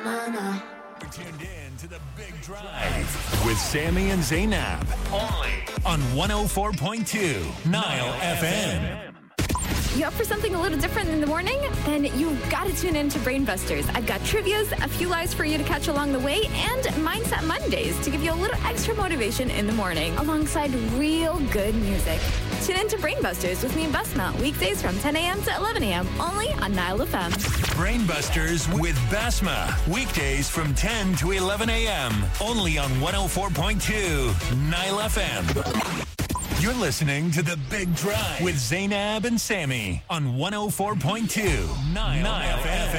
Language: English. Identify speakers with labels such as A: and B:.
A: You're tuned in to the Big Drive with Sammy and Zainab. Only on 104.2 Nile FM.
B: You up for something a little different in the morning? Then you've got to tune in to Brainbusters. I've got trivias, a few lies for you to catch along the way, and Mindset Mondays to give you a little extra motivation in the morning, alongside real good music. Tune in to Brainbusters with me and Basma, weekdays from 10 a.m. to 11 a.m., only on Nile FM.
A: Brainbusters with Basma, weekdays from 10 to 11 a.m., only on 104.2 Nile FM. You're listening to The Big Drive with Zainab and Sammy on 104.2 Nile FM.